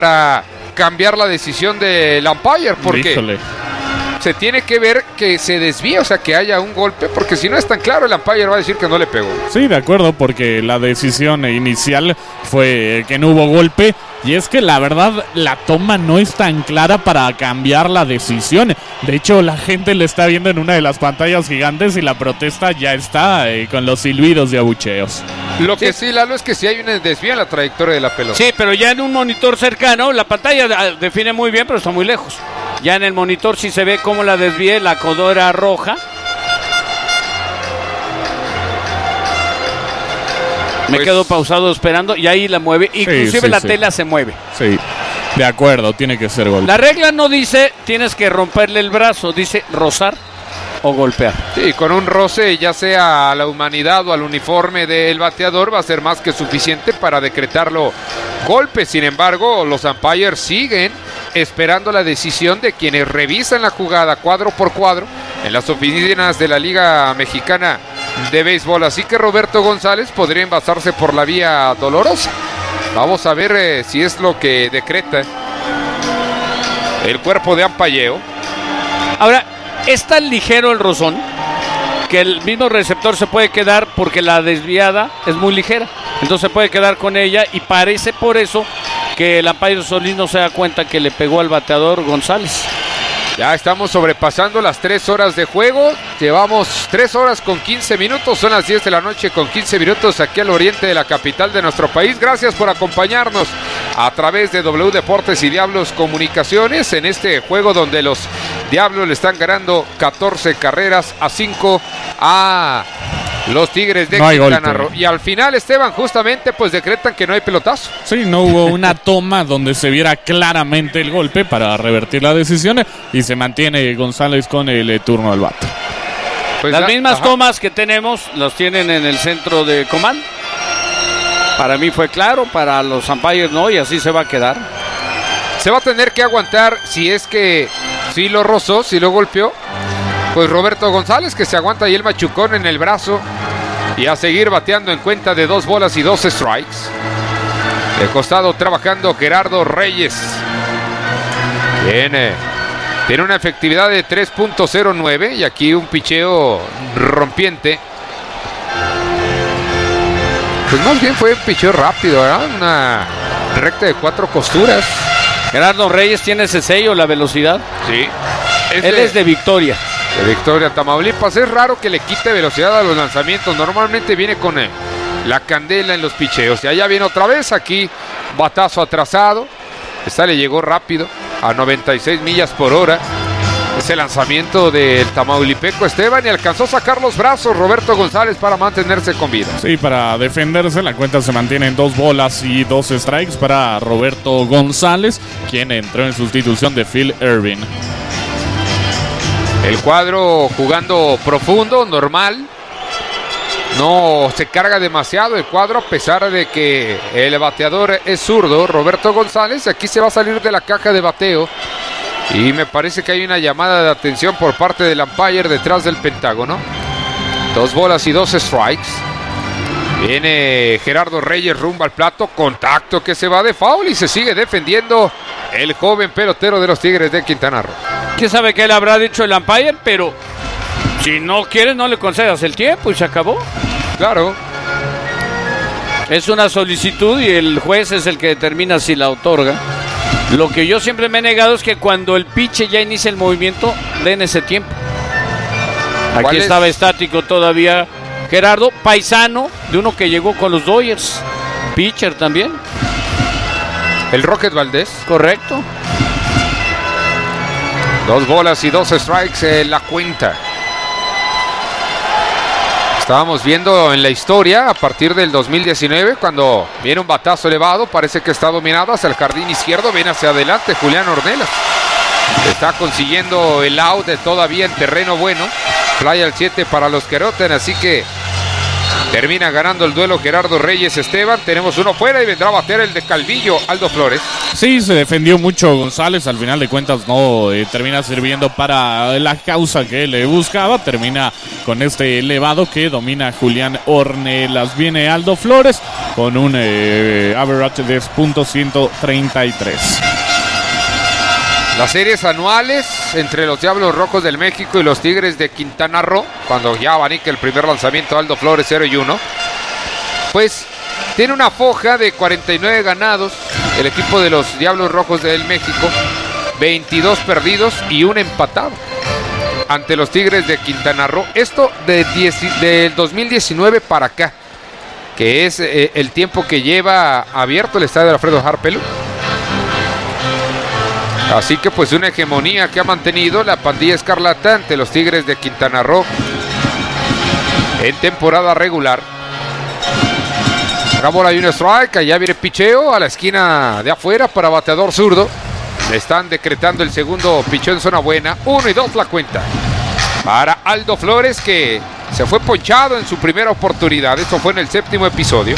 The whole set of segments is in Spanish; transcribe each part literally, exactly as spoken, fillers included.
para cambiar la decisión del umpire, porque Híjole. se tiene que ver que se desvíe, o sea, que haya un golpe, porque si no es tan claro, el umpire va a decir que no le pegó. Sí, de acuerdo, porque la decisión inicial fue que no hubo golpe, y es que la verdad la toma no es tan clara para cambiar la decisión. De hecho, la gente le está viendo en una de las pantallas gigantes y la protesta ya está eh, con los silbidos de abucheos. Lo que sí, sí, Lalo, es que sí hay un desvío en la trayectoria de la pelota. Sí, pero ya en un monitor cercano, la pantalla define muy bien, pero está muy lejos. Ya en el monitor sí se ve cómo la desvíe, la codora roja. Me pues, quedo pausado esperando y ahí la mueve. Inclusive sí, sí, la sí. tela se mueve. Sí, de acuerdo, tiene que ser golpe. La regla no dice tienes que romperle el brazo, dice rozar o golpear. Sí, con un roce, ya sea a la humanidad o al uniforme del bateador, va a ser más que suficiente para decretarlo golpe. Sin embargo, los umpires siguen esperando la decisión de quienes revisan la jugada cuadro por cuadro en las oficinas de la Liga Mexicana de Béisbol. Así que Roberto González podría envasarse por la vía dolorosa. Vamos a ver eh, si es lo que decreta el cuerpo de ampalleo. Ahora, es tan ligero el rozón que el mismo receptor se puede quedar porque la desviada es muy ligera. Entonces se puede quedar con ella y parece por eso que el umpire Solís no se da cuenta que le pegó al bateador González. Ya estamos sobrepasando las tres horas de juego. Llevamos tres horas con quince minutos. Son las diez de la noche con quince minutos aquí al oriente de la capital de nuestro país. Gracias por acompañarnos a través de W Deportes y Diablos Comunicaciones en este juego donde los Diablos le están ganando catorce carreras a cinco a los Tigres de no Quintana Roo. Y al final, Esteban, justamente pues decretan que no hay pelotazo. Sí, no hubo una toma donde se viera claramente el golpe para revertir la decisión y se mantiene González con el eh, turno al bate. Pues las la, mismas ajá. tomas que tenemos las tienen en el centro de comando. Para mí fue claro, para los umpires no, y así se va a quedar. Se va a tener que aguantar si es que sí lo rozó, si lo golpeó. Pues Roberto González, que se aguanta ahí el machucón en el brazo y a seguir bateando en cuenta de dos bolas y dos strikes. De costado trabajando Gerardo Reyes. Tiene, tiene una efectividad de tres punto cero nueve y aquí un picheo rompiente. Pues más bien fue un picheo rápido, ¿verdad? Una recta de cuatro costuras. Gerardo Reyes tiene ese sello, la velocidad. Sí. Es Él de... es de Victoria. De Victoria, Tamaulipas. Es raro que le quite velocidad a los lanzamientos. Normalmente viene con eh, la candela en los picheos. Y allá viene otra vez. Aquí batazo atrasado. Esta le llegó rápido a noventa y seis millas por hora. Ese lanzamiento del tamaulipeco Esteban y alcanzó a sacar los brazos Roberto González para mantenerse con vida. Sí, para defenderse la cuenta se mantiene en dos bolas y dos strikes para Roberto González, quien entró en sustitución de Phil Irvin. El cuadro jugando profundo, normal. No se carga demasiado el cuadro a pesar de que el bateador es zurdo, Roberto González. Aquí se va a salir de la caja de bateo. Y me parece que hay una llamada de atención por parte del umpire detrás del pentágono. Dos bolas y dos strikes. Viene Gerardo Reyes rumbo al plato. Contacto que se va de foul y se sigue defendiendo el joven pelotero de los Tigres de Quintana Roo. ¿Quién sabe qué le habrá dicho el umpire? Pero si no quieres, no le concedas el tiempo y se acabó. Claro. Es una solicitud y el juez es el que determina si la otorga. Lo que yo siempre me he negado es que cuando el pitcher ya inicia el movimiento, den ese tiempo. Aquí estaba es? estático todavía Gerardo, paisano de uno que llegó con los Dodgers. Pitcher también. El Rocket Valdés. Correcto. Dos bolas y dos strikes en la cuenta. Estábamos viendo en la historia a partir del dos mil diecinueve cuando viene un batazo elevado, parece que está dominado hacia el jardín izquierdo, viene hacia adelante Julián Ornelas. Está consiguiendo el out todavía en terreno bueno. Fly al siete para los que roten, así que Termina ganando el duelo Gerardo Reyes Esteban. Tenemos uno fuera y vendrá a bater el de Calvillo, Aldo Flores. Sí, se defendió mucho González. Al final de cuentas no eh, termina sirviendo para la causa que le buscaba. Termina con este elevado que domina Julián Ornelas. Viene Aldo Flores con un eh, average de punto ciento treinta y tres. Las series anuales entre los Diablos Rojos del México y los Tigres de Quintana Roo, cuando ya abanica el primer lanzamiento Aldo Flores cero y uno, pues tiene una foja de cuarenta y nueve ganados el equipo de los Diablos Rojos del México, veintidós perdidos y un empatado ante los Tigres de Quintana Roo. Esto de diez, del dos mil diecinueve para acá, que es eh, el tiempo que lleva abierto el estadio de Alfredo Harpelú. Así que pues una hegemonía que ha mantenido la pandilla escarlata ante los Tigres de Quintana Roo en temporada regular. Acá bola y un strike, allá viene picheo a la esquina de afuera para bateador zurdo. Le están decretando el segundo picheo en zona buena, uno y dos la cuenta. Para Aldo Flores, que se fue ponchado en su primera oportunidad, esto fue en el séptimo episodio.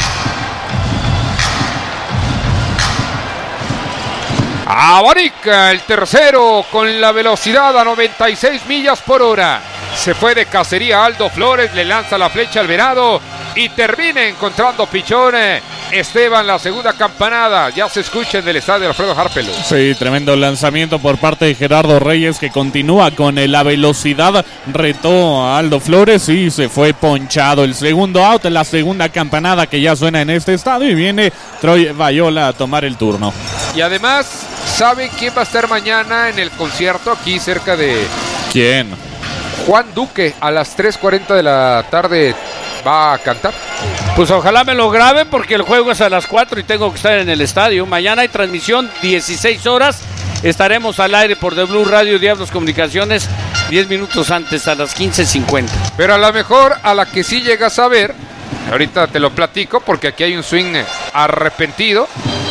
Abanica el tercero con la velocidad a noventa y seis millas por hora. Se fue de cacería Aldo Flores, le lanza la flecha al venado y termina encontrando pichón. Esteban, la segunda campanada, ya se escucha en el estadio Alfredo Harpelú. Sí, tremendo lanzamiento por parte de Gerardo Reyes, que continúa con la velocidad, retó a Aldo Flores y se fue ponchado. El segundo out, la segunda campanada que ya suena en este estadio, y viene Troy Bayola a tomar el turno. Y además, ¿saben quién va a estar mañana en el concierto aquí cerca de... ¿Quién? Juan Duque, a las tres cuarenta de la tarde va a cantar. Pues ojalá me lo graben porque el juego es a las cuatro y tengo que estar en el estadio. Mañana hay transmisión, dieciséis horas. Estaremos al aire por The Blue Radio Diablos Comunicaciones diez minutos antes, a las quince cincuenta. Pero a lo mejor a la que sí llegas a ver, ahorita te lo platico porque aquí hay un swing arrepentido.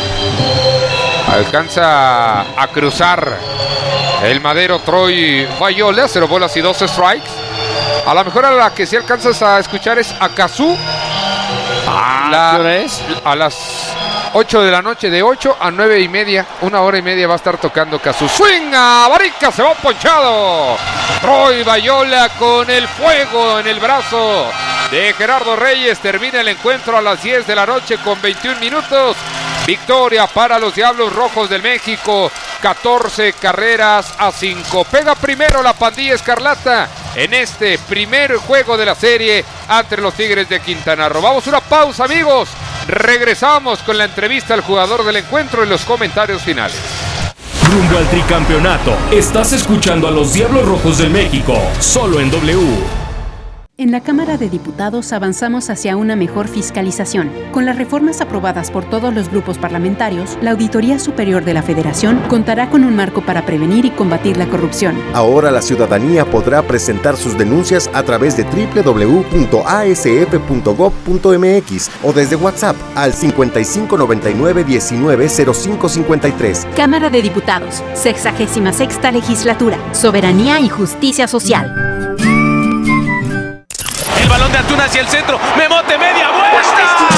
Alcanza a cruzar el madero Troy Bayola, cero bolas y dos strikes. A lo mejor a la que sí alcanzas a escuchar es a Cazú. Ah, la, ¿qué hora es? A las ocho de la noche, de ocho a nueve y media, una hora y media va a estar tocando Cazú. Swing a Barica, se va ponchado. Troy Bayola con el fuego en el brazo de Gerardo Reyes. Termina el encuentro a las diez de la noche con veintiún minutos. Victoria para los Diablos Rojos del México, catorce carreras a cinco. Pega primero la pandilla escarlata en este primer juego de la serie ante los Tigres de Quintana Roo. Vamos a una pausa, amigos. Regresamos con la entrevista al jugador del encuentro y los comentarios finales. Rumbo al tricampeonato. Estás escuchando a los Diablos Rojos del México, solo en W. En la Cámara de Diputados avanzamos hacia una mejor fiscalización. Con las reformas aprobadas por todos los grupos parlamentarios, la Auditoría Superior de la Federación contará con un marco para prevenir y combatir la corrupción. Ahora la ciudadanía podrá presentar sus denuncias a través de doble u doble u doble u punto a s f punto gob punto m x o desde WhatsApp al cincuenta y cinco noventa y nueve diecinueve cero cinco cincuenta y tres. Cámara de Diputados, sexagésima sexta Legislatura, Soberanía y Justicia Social. El balón de Antuna hacia el centro, Memote media vuelta.